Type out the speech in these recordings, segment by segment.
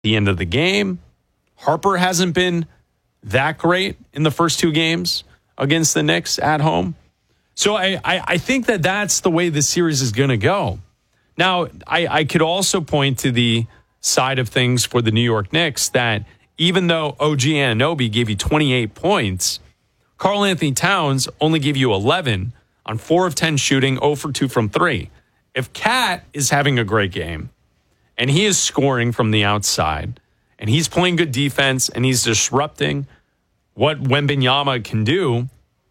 the end of the game. Harper hasn't been that great in the first two games against the Knicks at home. So I think that that's the way this series is going to go. Now, I could also point to the side of things for the New York Knicks that even though OG Anunoby gave you 28 points, Karl Anthony Towns only gave you 11 on 4 of 10 shooting, 0 for 2 from 3. If Cat is having a great game and he is scoring from the outside and he's playing good defense and he's disrupting what Wembanyama can do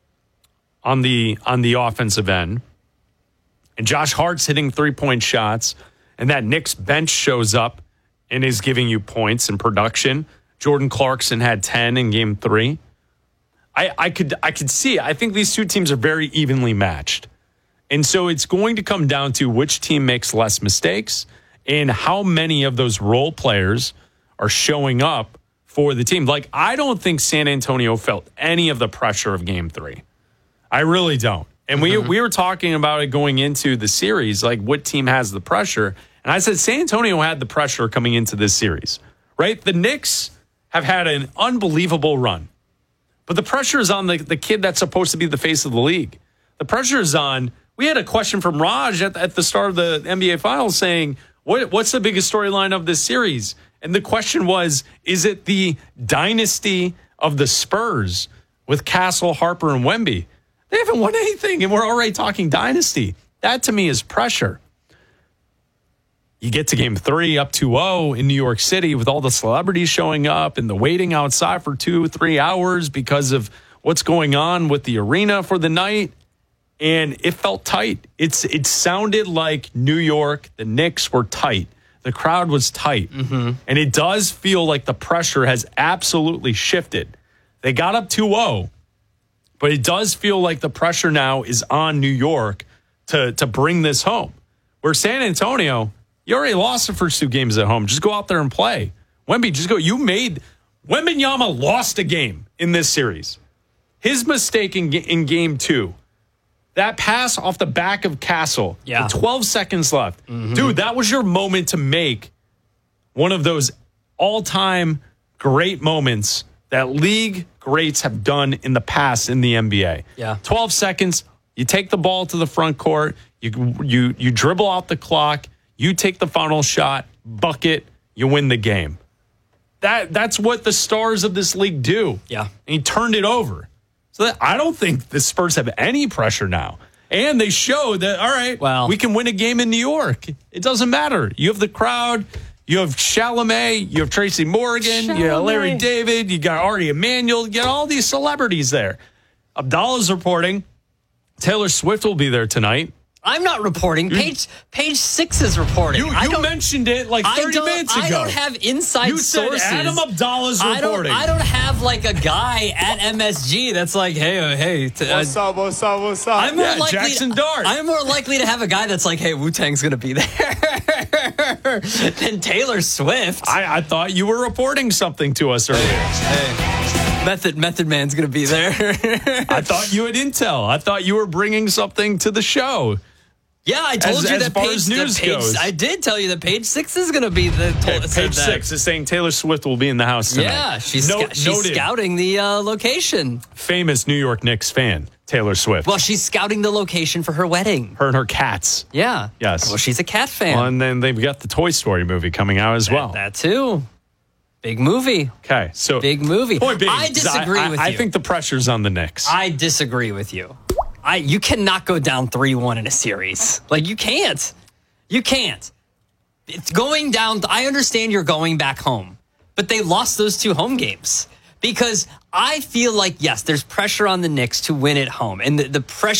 on the offensive end, and Josh Hart's hitting 3-point shots, and that Knicks bench shows up and is giving you points and production. Jordan Clarkson had 10 in game 3. I could see it. I think these two teams are very evenly matched. And so it's going to come down to which team makes less mistakes and how many of those role players are showing up for the team. Like, I don't think San Antonio felt any of the pressure of game 3. I really don't. And we were talking about it going into the series, like what team has the pressure. And I said San Antonio had the pressure coming into this series, right? The Knicks have had an unbelievable run. But the pressure is on the kid that's supposed to be the face of the league. The pressure is on, we had a question from Raj at the start of the NBA Finals saying, what's the biggest storyline of this series? And the question was, is it the dynasty of the Spurs with Castle, Harper, and Wemby? They haven't won anything, and we're already talking dynasty. That, to me, is pressure. You get to game 3 up 2-0 in New York City with all the celebrities showing up and the waiting outside for 2-3 hours because of what's going on with the arena for the night. And it felt tight. It sounded like New York, the Knicks were tight. The crowd was tight. Mm-hmm. And it does feel like the pressure has absolutely shifted. They got up 2-0, but it does feel like the pressure now is on New York to bring this home. Where San Antonio, you already lost the first 2 games at home. Just go out there and play. Wemby, just go. Wembanyama lost a game in this series. His mistake in game 2, that pass off the back of Castle, with 12 seconds left. Mm-hmm. Dude, that was your moment to make one of those all-time great moments that league greats have done in the past in the NBA. Yeah. 12 seconds, you take the ball to the front court, you dribble out the clock, you take the final shot, bucket, you win the game. That's what the stars of this league do. Yeah. And he turned it over. So I don't think the Spurs have any pressure now. And they showed that, all right, we can win a game in New York. It doesn't matter. You have the crowd. You have Chalamet. You have Tracy Morgan. You have Larry David. You got Ari Emanuel. You got all these celebrities there. Abdallah's reporting. Taylor Swift will be there tonight. I'm not reporting. Page 6 is reporting. You mentioned it like 30 minutes ago. I don't have inside sources. Said Adam Abdallah's reporting. I don't have like a guy at MSG that's like, hey. What's up? Jackson Dart. I'm more likely to have a guy that's like, hey, Wu-Tang's going to be there than Taylor Swift. I thought you were reporting something to us earlier. Hey. Method Man's going to be there. I thought you had intel. I thought you were bringing something to the show. Yeah, I told you that goes. I did tell you that page 6 is going to be page 6 is saying Taylor Swift will be in the house tonight. Yeah, she's scouting the location. Famous New York Knicks fan, Taylor Swift. Well, she's scouting the location for her wedding. Her and her cats. Yeah. Yes. Well, she's a cat fan. Well, and then they've got the Toy Story movie coming out as well. That too. Big movie. Okay, so big movie. I disagree with you. I think the pressure's on the Knicks. I disagree with you. You cannot go down 3-1 in a series. Like, you can't. You can't. It's going down. I understand you're going back home, but they lost those 2 home games because I feel like, yes, there's pressure on the Knicks to win at home, and the pressure